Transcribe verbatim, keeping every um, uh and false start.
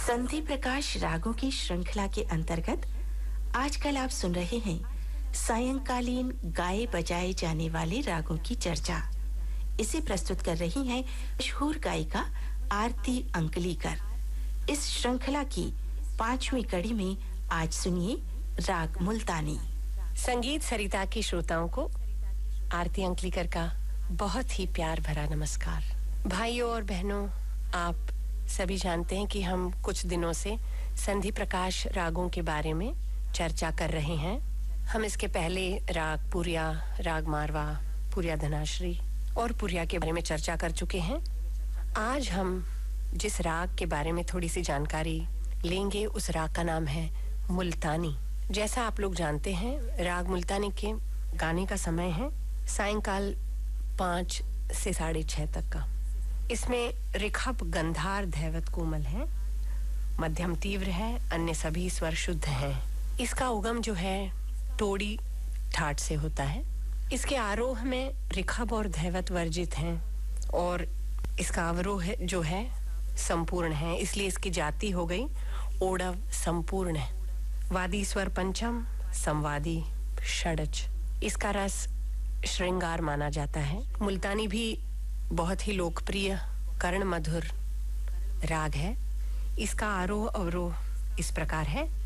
संधि प्रकाश रागों की श्रृंखला के अंतर्गत आजकल आप सुन रहे हैं सायंकालीन गाए बजाए जाने वाले रागों की चर्चा। इसे प्रस्तुत कर रही हैं मशहूर गायिका आरती अंकलीकर। इस श्रृंखला की पांचवी कड़ी में आज सुनिए राग मुल्तानी। संगीत सरिता की श्रोताओं को आरती अंकलीकर का बहुत ही प्यार भरा नमस्कार। भाइयों और बहनों, आप सभी जानते हैं कि हम कुछ दिनों से संधि प्रकाश रागों के बारे में चर्चा कर रहे हैं। हम इसके पहले राग पुरिया, राग मारवा, पुरिया धनाश्री और पुरिया के बारे में चर्चा कर चुके हैं। आज हम जिस राग के बारे में थोड़ी सी जानकारी लेंगे, उस राग का नाम है मुल्तानी। जैसा आप लोग जानते हैं, राग मुल्तानी के गाने का समय है सायंकाल पाँच से साढ़े छह तक का। इसमें ऋखभ गंधार धैवत कोमल है, मध्यम तीव्र है, अन्य सभी स्वर शुद्ध हैं। इसका उगम जो है टोड़ी ठाट से होता है। इसके आरोह में ऋखभ और धैवत वर्जित हैं और इसका अवरोह जो है संपूर्ण है, इसलिए इसकी जाति हो गई ओडव संपूर्ण है। वादी स्वर पंचम, संवादी षडज। इसका रस श्रृंगार माना जाता है। मुल्तानी भी बहुत ही लोकप्रिय कर्ण मधुर राग है। इसका आरोह अवरोह इस प्रकार है।